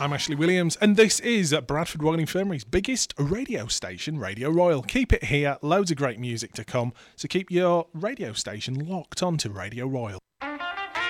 I'm Ashley Williams, and this is Bradford Royal Infirmary's biggest radio station, Radio Royal. Keep it here, loads of great music to come, so keep your radio station locked onto Radio Royal.